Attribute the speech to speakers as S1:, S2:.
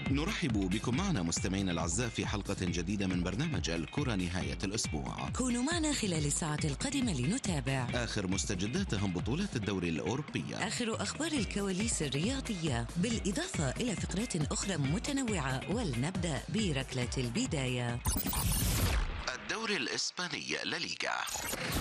S1: نرحب بكم معنا مستمعينا الأعزاء في حلقة جديدة من برنامج الكرة نهاية الأسبوع.
S2: كونوا معنا خلال الساعة القادمة لنتابع
S1: آخر مستجدات أهم بطولات الدوري الأوروبي،
S2: آخر أخبار الكواليس الرياضية، بالإضافة إلى فقرات أخرى متنوعة. ولنبدأ بركلة البداية.
S1: الدوري الإسباني لا ليغا.